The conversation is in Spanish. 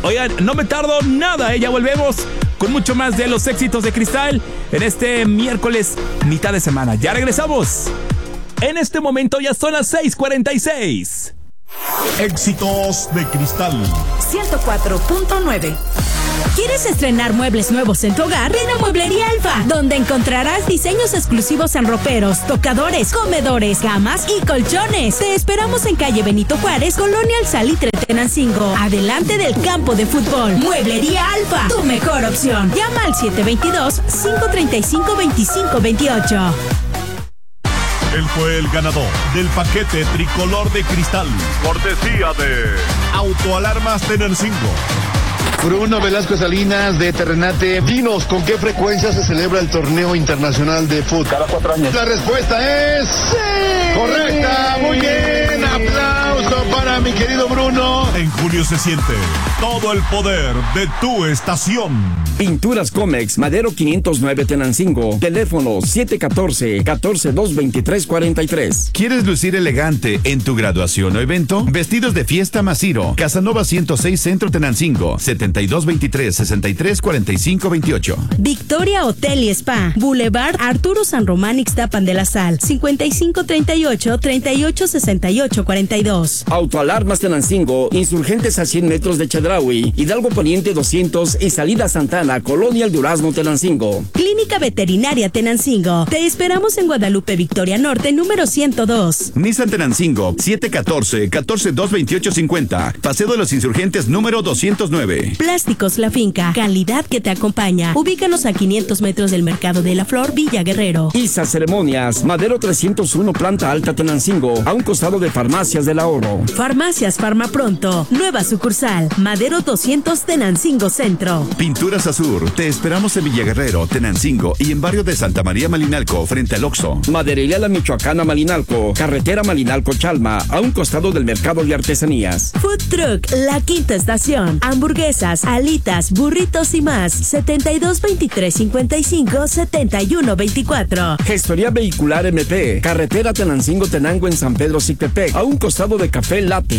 Oigan, no me tardo nada, ya volvemos con mucho más de los éxitos de Cristal en este miércoles, mitad de semana. Ya regresamos. En este momento ya son las 6:46. Éxitos de Cristal 104.9. ¿Quieres estrenar muebles nuevos en tu hogar? Ven a Mueblería Alfa, donde encontrarás diseños exclusivos en roperos, tocadores, comedores, camas y colchones. Te esperamos en calle Benito Juárez, Colonia El Salitre, Tenancingo, adelante del campo de fútbol. Mueblería Alfa, tu mejor opción. Llama al 722-535-2528. Él fue el ganador del paquete tricolor de Cristal, cortesía de Autoalarmas Tenancingo. Bruno Velasco Salinas de Terrenate, dinos, ¿con qué frecuencia se celebra el torneo internacional de fútbol? Cada 4 años. La respuesta es... ¡sí! ¡Correcta! Muy bien, aplauso para mi querido Bruno. En junio se siente todo el poder de tu estación. Pinturas Comex, Madero 509 Tenancingo, teléfono 714-142-2343. ¿Quieres lucir elegante en tu graduación o evento? Vestidos de fiesta Masiro, Casanova 106 Centro Tenancingo, 7223-634528. Victoria Hotel y Spa, Boulevard Arturo San Román Ixtapan de la Sal, 5538-386842. Autoalarmas Tenancingo, insurgentes a 100 metros de Chedraui, Hidalgo Poniente 200 y salida Santana, Colonia El Durazno Tenancingo. Clínica Veterinaria Tenancingo, te esperamos en Guadalupe Victoria Norte, número 102. Nissan Tenancingo, 714-142-2850, Paseo de los Insurgentes número 209. Plásticos La Finca, calidad que te acompaña. Ubícanos a 500 metros del Mercado de la Flor, Villa Guerrero. ISA Ceremonias, Madero 301 Planta Alta Tenancingo, a un costado de Farmacias del Ahorro. Farmacias Farmapronto, nueva sucursal, Madero 200 Tenancingo Centro. Pinturas Azur, te esperamos en Villa Guerrero, Tenancingo y en barrio de Santa María Malinalco, frente al Oxxo. Maderería La Michoacana Malinalco, carretera Malinalco Chalma, a un costado del Mercado de Artesanías. Food Truck La Quinta Estación, hamburguesas, alitas, burritos y más. 722355-7124. Gestoría Vehicular MP, carretera Tenancingo Tenango en San Pedro Cictepec, a un costado de Café Latte.